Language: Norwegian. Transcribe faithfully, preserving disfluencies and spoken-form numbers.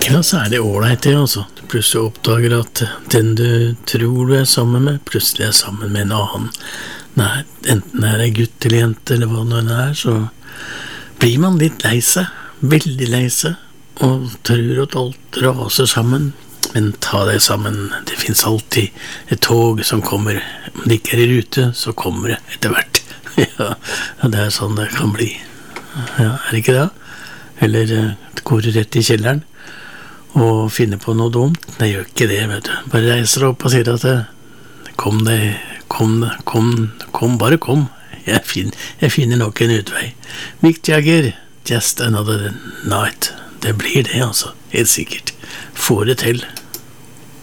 Ikke noe særlig ålreit det, altså. Du plutselig oppdager at den du tror du er sammen med, plutselig er sammen med en annen. Nei, enten det er gutt eller jente, eller hva det er, så blir man litt lei seg, veldig lei seg, og tror at alt raser sammen. Men ta deg sammen, det finnes alltid et tog som kommer. Om det ikke er i rute, så kommer det etter hvert. Ja, det er sånn det kan bli. Ja, er det ikke det? Eller går du rett i kjelleren og finner på noe dumt? Nei, gjør ikke det, vet du. Bare reiser opp og sier at kom deg, kom, kom, kom, bare kom. Jeg finner, jeg finner nok en utvei. Mick Jagger, Just Another Night. Det blir det, altså. Helt sikkert. Får det til.